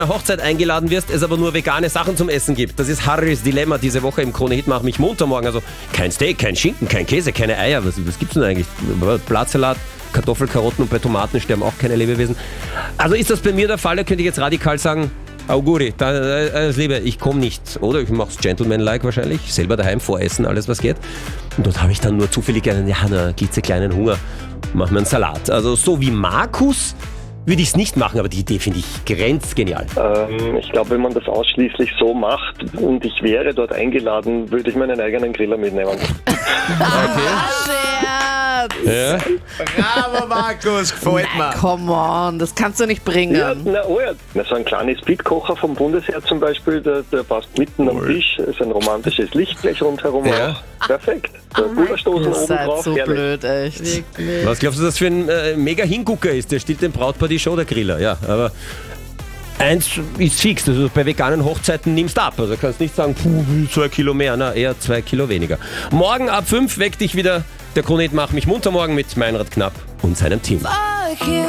Hochzeit eingeladen wirst, es aber nur vegane Sachen zum Essen gibt. Das ist Harrys Dilemma diese Woche im Krone Hit Mach mich munter morgen. Also kein Steak, kein Schinken, kein Käse, keine Eier. Was gibt's denn eigentlich? Blattsalat, Kartoffel, Karotten und bei Tomaten sterben auch keine Lebewesen. Also ist das bei mir der Fall, da könnte ich jetzt radikal sagen, Auguri, alles Liebe, ich komme nicht. Oder ich mache es gentleman-like wahrscheinlich, selber daheim voressen, alles was geht. Und dort habe ich dann nur zufällig einen klitzekleinen Hunger. Mach mir einen Salat. Also so wie Markus würde ich es nicht machen, aber die Idee finde ich grenzgenial. Ich glaube, wenn man das ausschließlich so macht und ich wäre dort eingeladen, würde ich meinen eigenen Griller mitnehmen. Ja. Bravo, Markus, gefällt mir. Come on, das kannst du nicht bringen. Ja, so ein kleines Speedkocher vom Bundesheer zum Beispiel, der passt mitten am Tisch, ist ein romantisches Lichtblech rundherum. Ja. Perfekt. Der Bullerstoßen Ihr oben seid drauf, so herrlich. blöd, echt. Was glaubst du, dass für ein mega Hingucker ist? Der stiehlt dem Brautpaar die Show, der Griller. Ja, aber eins ist fix, also bei veganen Hochzeiten nimmst du ab. Also kannst nicht sagen, 2 Kilo mehr, eher 2 Kilo weniger. Morgen ab 5 weckt dich wieder der Krone Hit Mach mich munter morgen mit Meinrad Knapp und seinem Team. Fuck you.